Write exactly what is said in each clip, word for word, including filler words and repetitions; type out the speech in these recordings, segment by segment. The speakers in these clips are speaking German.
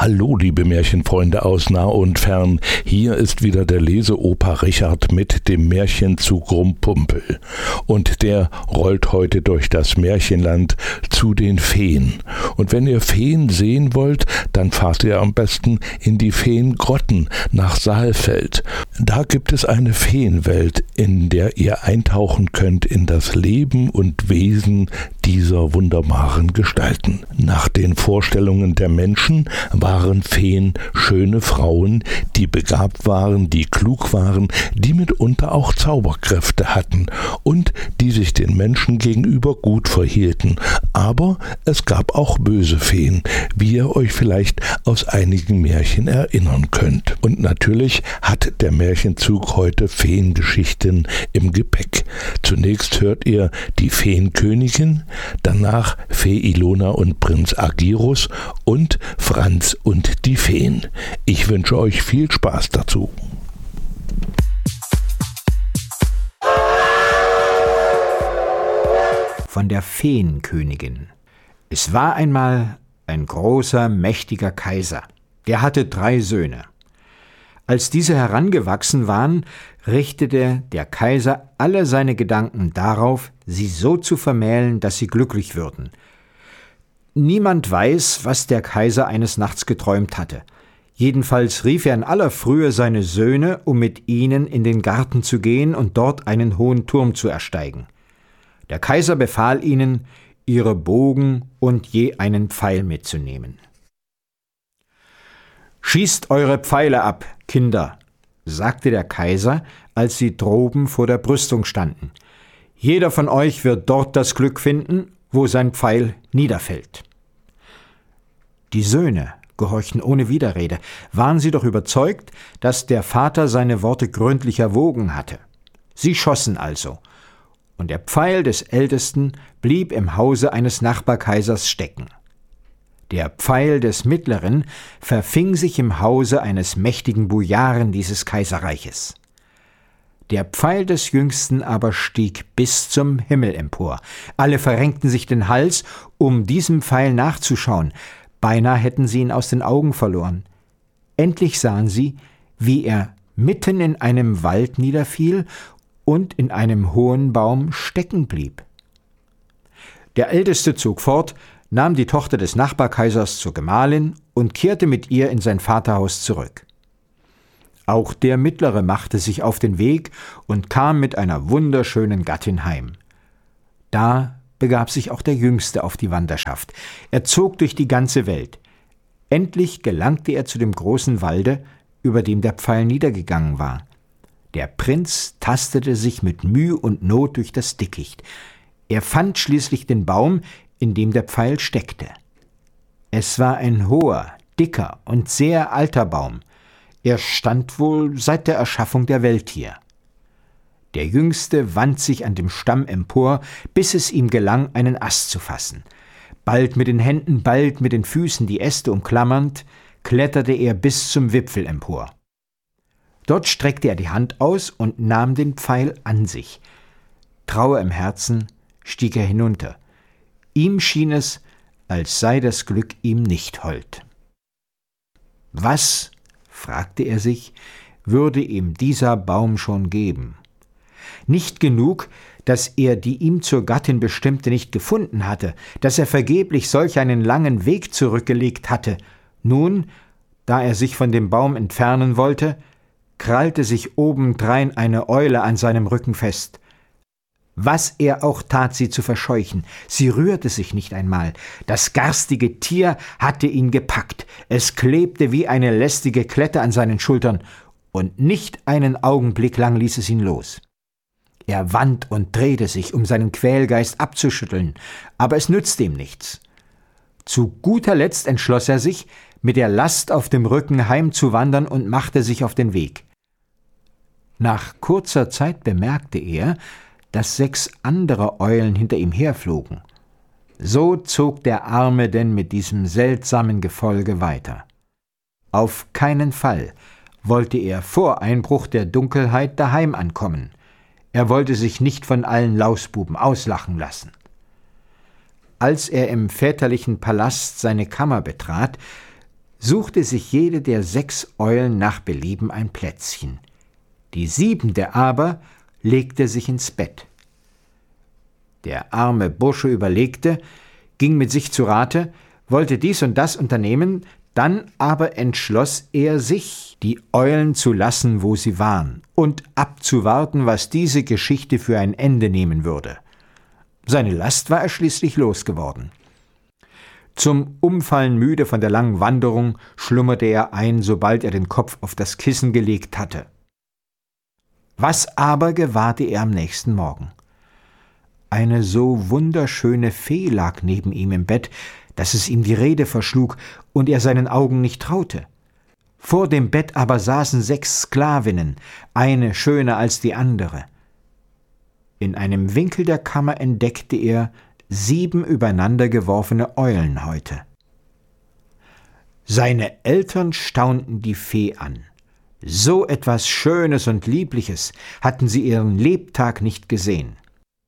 Hallo liebe Märchenfreunde aus nah und fern, hier ist wieder der Leseopa Richard mit dem Märchenzug Rumpumpel. Und der rollt heute durch das Märchenland zu den Feen. Und wenn ihr Feen sehen wollt, dann fahrt ihr am besten in die Feengrotten nach Saalfeld. Da gibt es eine Feenwelt, in der ihr eintauchen könnt in das Leben und Wesen dieser wunderbaren Gestalten. Nach den Vorstellungen der Menschen waren Feen schöne Frauen, die begabt waren, die klug waren, die mitunter auch Zauberkräfte hatten und die sich den Menschen gegenüber gut verhielten. Aber es gab auch böse Feen, wie ihr euch vielleicht aus einigen Märchen erinnern könnt. Und natürlich hat der Märchenzug heute Feengeschichten im Gepäck. Zunächst hört ihr die Feenkönigin, danach Fee Ilona und Prinz Agirus und Franz und die Feen. Ich wünsche euch viel Spaß dazu. Von der Feenkönigin. Es war einmal ein großer, mächtiger Kaiser. Der hatte drei Söhne. Als diese herangewachsen waren, richtete der Kaiser alle seine Gedanken darauf, sie so zu vermählen, dass sie glücklich würden. Niemand weiß, was der Kaiser eines Nachts geträumt hatte. Jedenfalls rief er in aller Frühe seine Söhne, um mit ihnen in den Garten zu gehen und dort einen hohen Turm zu ersteigen. Der Kaiser befahl ihnen, ihre Bogen und je einen Pfeil mitzunehmen. »Schießt eure Pfeile ab, Kinder«, sagte der Kaiser, als sie droben vor der Brüstung standen. »Jeder von euch wird dort das Glück finden, wo sein Pfeil niederfällt.« Die Söhne gehorchten ohne Widerrede, waren sie doch überzeugt, dass der Vater seine Worte gründlich erwogen hatte. Sie schossen also, und der Pfeil des Ältesten blieb im Hause eines Nachbarkaisers stecken. Der Pfeil des Mittleren verfing sich im Hause eines mächtigen Bojaren dieses Kaiserreiches. Der Pfeil des Jüngsten aber stieg bis zum Himmel empor. Alle verrenkten sich den Hals, um diesem Pfeil nachzuschauen. Beinahe hätten sie ihn aus den Augen verloren. Endlich sahen sie, wie er mitten in einem Wald niederfiel und in einem hohen Baum stecken blieb. Der Älteste zog fort, nahm die Tochter des Nachbarkaisers zur Gemahlin und kehrte mit ihr in sein Vaterhaus zurück. Auch der Mittlere machte sich auf den Weg und kam mit einer wunderschönen Gattin heim. Da begab sich auch der Jüngste auf die Wanderschaft. Er zog durch die ganze Welt. Endlich gelangte er zu dem großen Walde, über dem der Pfeil niedergegangen war. Der Prinz tastete sich mit Mühe und Not durch das Dickicht. Er fand schließlich den Baum, in dem der Pfeil steckte. Es war ein hoher, dicker und sehr alter Baum. Er stand wohl seit der Erschaffung der Welt hier. Der Jüngste wand sich an dem Stamm empor, bis es ihm gelang, einen Ast zu fassen. Bald mit den Händen, bald mit den Füßen die Äste umklammernd, kletterte er bis zum Wipfel empor. Dort streckte er die Hand aus und nahm den Pfeil an sich. Trauer im Herzen stieg er hinunter. Ihm schien es, als sei das Glück ihm nicht hold. Was, fragte er sich, würde ihm dieser Baum schon geben? Nicht genug, dass er die ihm zur Gattin bestimmte nicht gefunden hatte, dass er vergeblich solch einen langen Weg zurückgelegt hatte. Nun, da er sich von dem Baum entfernen wollte, krallte sich obendrein eine Eule an seinem Rücken fest. Was er auch tat, sie zu verscheuchen, sie rührte sich nicht einmal. Das garstige Tier hatte ihn gepackt. Es klebte wie eine lästige Klette an seinen Schultern, und nicht einen Augenblick lang ließ es ihn los. Er wand und drehte sich, um seinen Quälgeist abzuschütteln, aber es nützte ihm nichts. Zu guter Letzt entschloss er sich, mit der Last auf dem Rücken heimzuwandern und machte sich auf den Weg. Nach kurzer Zeit bemerkte er, dass sechs andere Eulen hinter ihm herflogen. So zog der Arme denn mit diesem seltsamen Gefolge weiter. Auf keinen Fall wollte er vor Einbruch der Dunkelheit daheim ankommen. Er wollte sich nicht von allen Lausbuben auslachen lassen. Als er im väterlichen Palast seine Kammer betrat, suchte sich jede der sechs Eulen nach Belieben ein Plätzchen. Die siebente aber legte sich ins Bett. Der arme Bursche überlegte, ging mit sich zu Rate, wollte dies und das unternehmen, dann aber entschloss er sich, die Eulen zu lassen, wo sie waren, und abzuwarten, was diese Geschichte für ein Ende nehmen würde. Seine Last war er schließlich losgeworden. Zum Umfallen müde von der langen Wanderung schlummerte er ein, sobald er den Kopf auf das Kissen gelegt hatte. Was aber gewahrte er am nächsten Morgen? Eine so wunderschöne Fee lag neben ihm im Bett, dass es ihm die Rede verschlug und er seinen Augen nicht traute. Vor dem Bett aber saßen sechs Sklavinnen, eine schöner als die andere. In einem Winkel der Kammer entdeckte er sieben übereinander geworfene Eulenhäute. Seine Eltern staunten die Fee an. So etwas Schönes und Liebliches hatten sie ihren Lebtag nicht gesehen.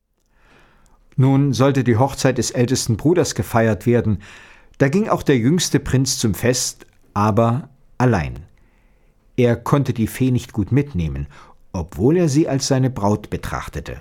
Nun sollte die Hochzeit des ältesten Bruders gefeiert werden. Da ging auch der jüngste Prinz zum Fest, aber allein. Er konnte die Fee nicht gut mitnehmen, obwohl er sie als seine Braut betrachtete.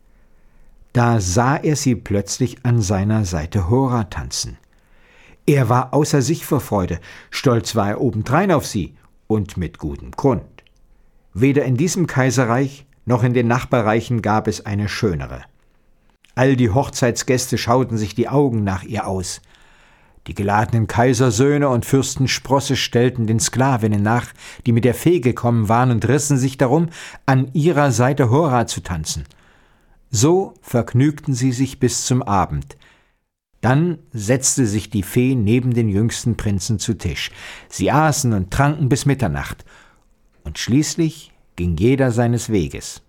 Da sah er sie plötzlich an seiner Seite Hora tanzen. Er war außer sich vor Freude, stolz war er obendrein auf sie, und mit gutem Grund. Weder in diesem Kaiserreich noch in den Nachbarreichen gab es eine schönere. All die Hochzeitsgäste schauten sich die Augen nach ihr aus. Die geladenen Kaisersöhne und Fürstensprosse stellten den Sklavinnen nach, die mit der Fee gekommen waren, und rissen sich darum, an ihrer Seite Hora zu tanzen. So vergnügten sie sich bis zum Abend. Dann setzte sich die Fee neben den jüngsten Prinzen zu Tisch. Sie aßen und tranken bis Mitternacht, und schließlich ging jeder seines Weges.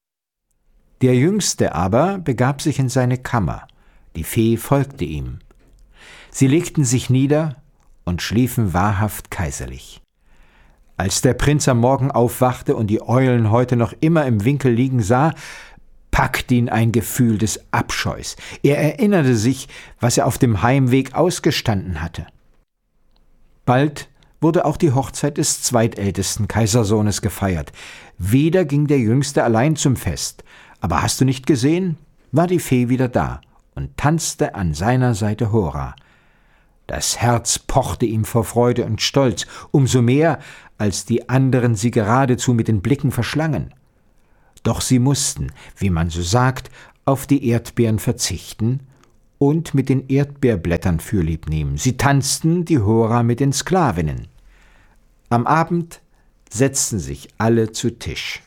Der Jüngste aber begab sich in seine Kammer, die Fee folgte ihm. Sie legten sich nieder und schliefen wahrhaft kaiserlich. Als der Prinz am Morgen aufwachte und die Eulenhäute noch immer im Winkel liegen sah, packte ihn ein Gefühl des Abscheus. Er erinnerte sich, was er auf dem Heimweg ausgestanden hatte. Bald wurde auch die Hochzeit des zweitältesten Kaisersohnes gefeiert. Wieder ging der Jüngste allein zum Fest. Aber hast du nicht gesehen, war die Fee wieder da und tanzte an seiner Seite Hora. Das Herz pochte ihm vor Freude und Stolz, umso mehr, als die anderen sie geradezu mit den Blicken verschlangen. Doch sie mussten, wie man so sagt, auf die Erdbeeren verzichten und mit den Erdbeerblättern fürlieb nehmen. Sie tanzten die Hora mit den Sklavinnen. Am Abend setzten sich alle zu Tisch.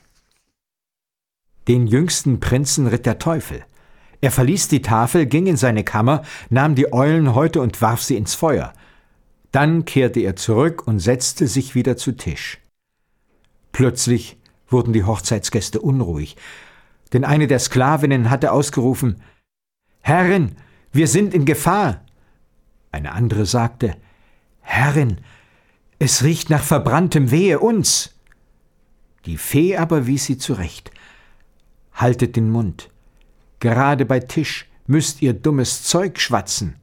Den jüngsten Prinzen ritt der Teufel. Er verließ die Tafel, ging in seine Kammer, nahm die Eulenhäute und warf sie ins Feuer. Dann kehrte er zurück und setzte sich wieder zu Tisch. Plötzlich wurden die Hochzeitsgäste unruhig, denn eine der Sklavinnen hatte ausgerufen: »Herrin, wir sind in Gefahr!« Eine andere sagte: »Herrin, es riecht nach verbranntem Wehe uns!« Die Fee aber wies sie zurecht: »Haltet den Mund! Gerade bei Tisch müsst ihr dummes Zeug schwatzen!«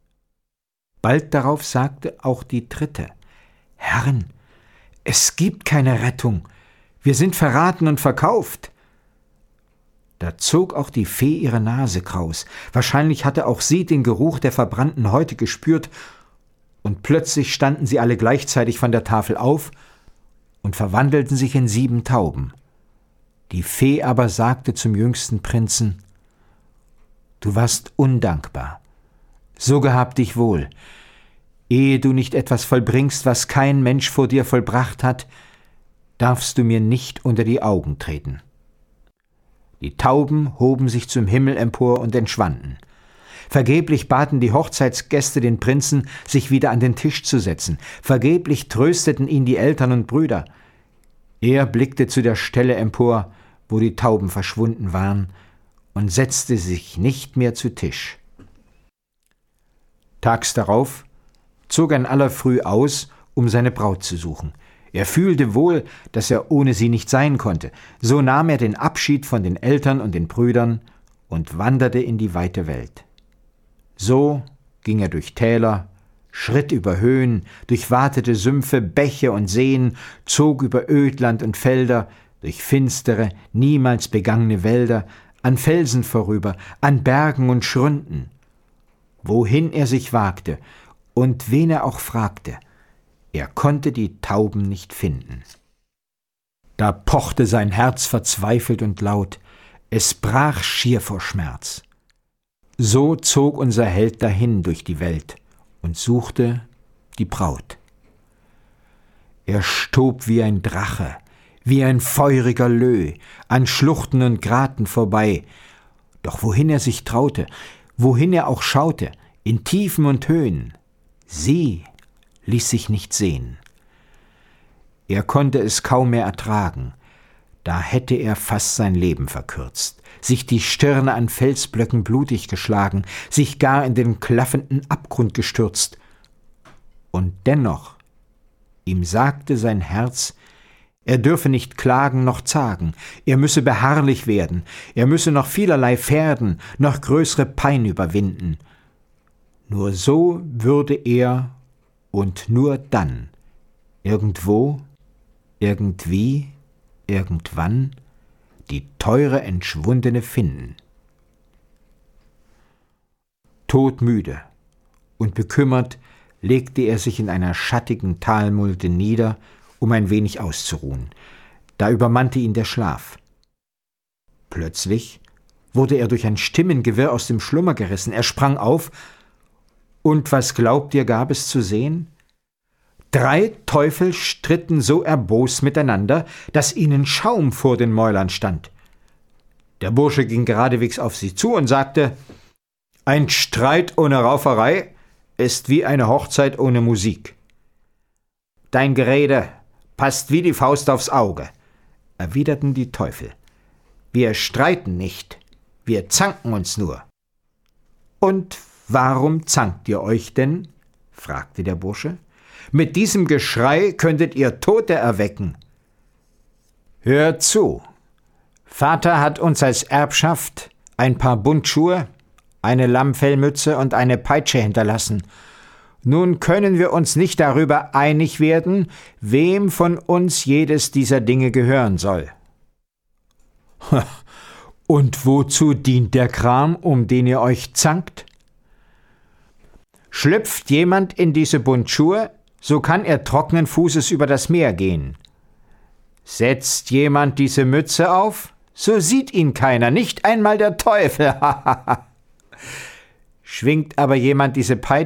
Bald darauf sagte auch die dritte: »Herren, es gibt keine Rettung! Wir sind verraten und verkauft!« Da zog auch die Fee ihre Nase kraus. Wahrscheinlich hatte auch sie den Geruch der verbrannten Häute gespürt, und plötzlich standen sie alle gleichzeitig von der Tafel auf und verwandelten sich in sieben Tauben. Die Fee aber sagte zum jüngsten Prinzen: »Du warst undankbar. So gehab dich wohl. Ehe du nicht etwas vollbringst, was kein Mensch vor dir vollbracht hat, darfst du mir nicht unter die Augen treten.« Die Tauben hoben sich zum Himmel empor und entschwanden. Vergeblich baten die Hochzeitsgäste den Prinzen, sich wieder an den Tisch zu setzen. Vergeblich trösteten ihn die Eltern und Brüder. Er blickte zu der Stelle empor, wo die Tauben verschwunden waren, und setzte sich nicht mehr zu Tisch. Tags darauf zog er in aller Früh aus, um seine Braut zu suchen. Er fühlte wohl, dass er ohne sie nicht sein konnte. So nahm er den Abschied von den Eltern und den Brüdern und wanderte in die weite Welt. So ging er durch Täler, schritt über Höhen, durchwatete Sümpfe, Bäche und Seen, zog über Ödland und Felder, durch finstere, niemals begangene Wälder, an Felsen vorüber, an Bergen und Schründen. Wohin er sich wagte und wen er auch fragte, er konnte die Tauben nicht finden. Da pochte sein Herz verzweifelt und laut, es brach schier vor Schmerz. So zog unser Held dahin durch die Welt und suchte die Braut. Er stob wie ein Drache, wie ein feuriger Löh, an Schluchten und Graten vorbei. Doch wohin er sich traute, wohin er auch schaute, in Tiefen und Höhen, sie ließ sich nicht sehen. Er konnte es kaum mehr ertragen, da hätte er fast sein Leben verkürzt, sich die Stirne an Felsblöcken blutig geschlagen, sich gar in den klaffenden Abgrund gestürzt. Und dennoch, ihm sagte sein Herz, er dürfe nicht klagen noch zagen, er müsse beharrlich werden, er müsse noch vielerlei Pferden, noch größere Pein überwinden. Nur so würde er und nur dann, irgendwo, irgendwie, irgendwann, die teure Entschwundene finden. Todmüde und bekümmert legte er sich in einer schattigen Talmulde nieder, um ein wenig auszuruhen. Da übermannte ihn der Schlaf. Plötzlich wurde er durch ein Stimmengewirr aus dem Schlummer gerissen. Er sprang auf, und was glaubt ihr, gab es zu sehen? Drei Teufel stritten so erbost miteinander, dass ihnen Schaum vor den Mäulern stand. Der Bursche ging geradewegs auf sie zu und sagte, »Ein Streit ohne Rauferei ist wie eine Hochzeit ohne Musik.« »Dein Gerede passt wie die Faust aufs Auge«, erwiderten die Teufel. »Wir streiten nicht, wir zanken uns nur.« »Und warum zankt ihr euch denn?« fragte der Bursche. »Mit diesem Geschrei könntet ihr Tote erwecken.« »Hört zu, Vater hat uns als Erbschaft ein paar Buntschuhe, eine Lammfellmütze und eine Peitsche hinterlassen. Nun können wir uns nicht darüber einig werden, wem von uns jedes dieser Dinge gehören soll.« »Und wozu dient der Kram, um den ihr euch zankt?« »Schlüpft jemand in diese Buntschuhe, so kann er trockenen Fußes über das Meer gehen. Setzt jemand diese Mütze auf, so sieht ihn keiner, nicht einmal der Teufel. Schwingt aber jemand diese Peitsche